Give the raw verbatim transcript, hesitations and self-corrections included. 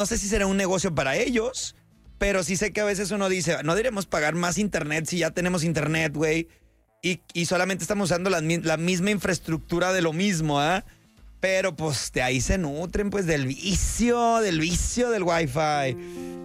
No sé si será un negocio para ellos, pero sí sé que a veces uno dice, no deberíamos pagar más internet si ya tenemos internet, güey. Y, y solamente estamos usando la, la misma infraestructura de lo mismo, ¿ah? ¿eh? Pero pues de ahí se nutren, pues del vicio, del vicio del Wi-Fi.